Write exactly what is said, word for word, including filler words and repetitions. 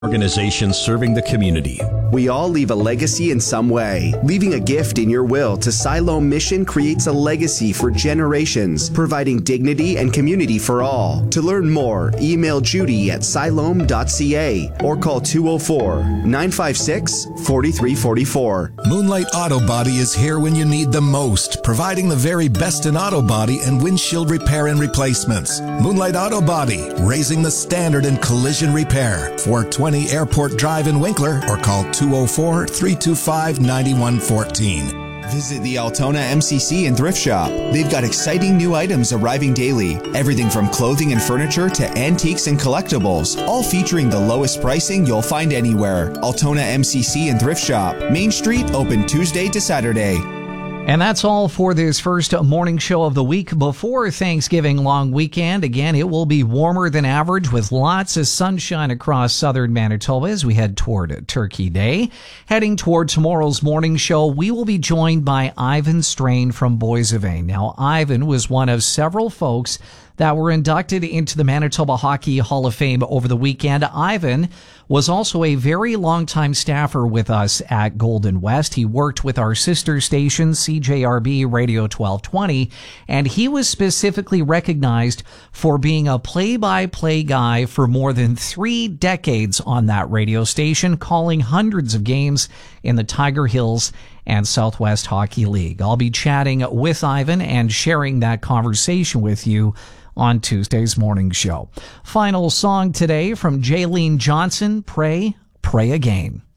Organizations serving the community. We all leave a legacy in some way. Leaving a gift in your will to Siloam Mission creates a legacy for generations, providing dignity and community for all. To learn more, email Judy at siloam dot c a or call two oh four, nine five six, four three four four. Moonlight Auto Body is here when you need them most, providing the very best in auto body and windshield repair and replacements. Moonlight Auto Body, raising the standard in collision repair. four twenty Airport Drive in Winkler or call two oh four, three two five, nine one one four. Visit the Altona M C C and Thrift Shop. They've got exciting new items arriving daily. Everything from clothing and furniture to antiques and collectibles, all featuring the lowest pricing you'll find anywhere. Altona M C C and Thrift Shop. Main Street, open Tuesday to Saturday. And that's all for this first morning show of the week before Thanksgiving long weekend. Again, it will be warmer than average with lots of sunshine across southern Manitoba as we head toward Turkey Day. Heading toward tomorrow's morning show, we will be joined by Ivan Strain from Boissevain. Now, Ivan was one of several folks that were inducted into the Manitoba Hockey Hall of Fame over the weekend. Ivan was also a very long-time staffer with us at Golden West. He worked with our sister station, C J R B Radio twelve twenty, and he was specifically recognized for being a play-by-play guy for more than three decades on that radio station, calling hundreds of games in the Tiger Hills and Southwest Hockey League. I'll be chatting with Ivan and sharing that conversation with you on Tuesday's morning show. Final song today from Jaylene Johnson, Pray, Pray Again.